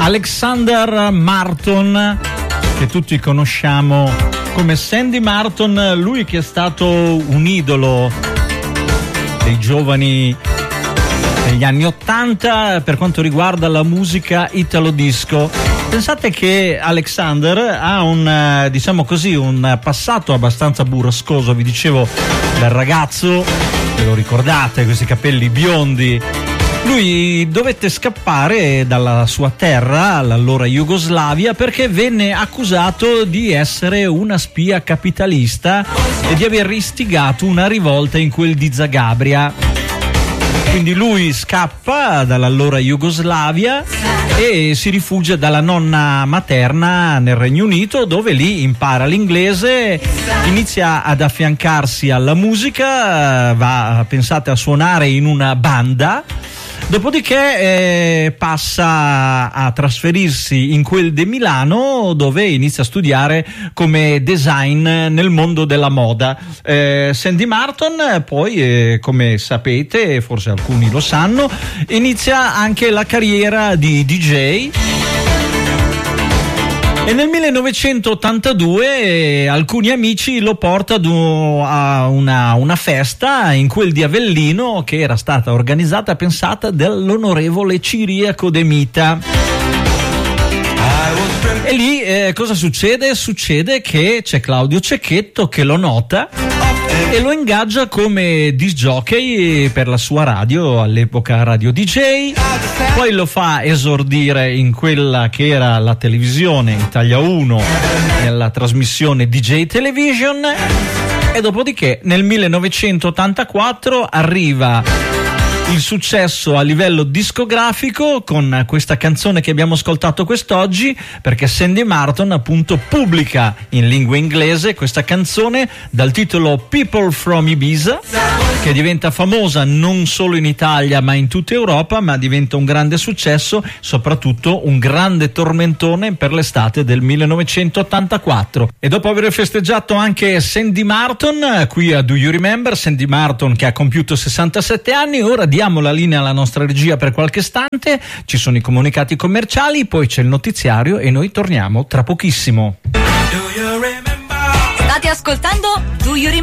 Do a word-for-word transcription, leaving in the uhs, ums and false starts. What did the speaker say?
Alexander Marton, che tutti conosciamo come Sandy Martin, lui che è stato un idolo dei giovani degli anni ottanta per quanto riguarda la musica italo disco. Pensate che Alexander ha un, diciamo così, un passato abbastanza burrascoso. Vi dicevo del ragazzo, ve lo ricordate, questi capelli biondi. Lui dovette scappare dalla sua terra, l'allora Jugoslavia, perché venne accusato di essere una spia capitalista e di aver istigato una rivolta in quel di Zagabria. Quindi lui scappa dall'allora Jugoslavia e si rifugia dalla nonna materna nel Regno Unito, dove lì impara l'inglese, inizia ad affiancarsi alla musica, va, pensate, a suonare in una banda. Dopodiché eh, passa a trasferirsi in quel di Milano, dove inizia a studiare come design nel mondo della moda. Eh, Sandy Martin poi, eh, come sapete, forse alcuni lo sanno, inizia anche la carriera di D J. E nel millenovecentottantadue eh, alcuni amici lo portano a una, una festa in quel di Avellino, che era stata organizzata, pensata, dall'onorevole Ciriaco De Mita. E lì eh, cosa succede? Succede che c'è Claudio Cecchetto che lo nota e lo ingaggia come disc jockey per la sua radio, all'epoca Radio D J. Poi lo fa esordire in quella che era la televisione Italia uno, nella trasmissione D J Television, e dopodiché nel millenovecentottantaquattro arriva il successo a livello discografico con questa canzone che abbiamo ascoltato quest'oggi, perché Sandy Martin appunto pubblica in lingua inglese questa canzone dal titolo People from Ibiza, che diventa famosa non solo in Italia ma in tutta Europa, ma diventa un grande successo, soprattutto un grande tormentone per l'estate del millenovecentottantaquattro. E dopo aver festeggiato anche Sandy Martin qui a Do You Remember, Sandy Martin che ha compiuto sessantasette anni, ora diamo la linea alla nostra regia per qualche istante, ci sono i comunicati commerciali, poi c'è il notiziario e noi torniamo tra pochissimo. State ascoltando Do You Remember?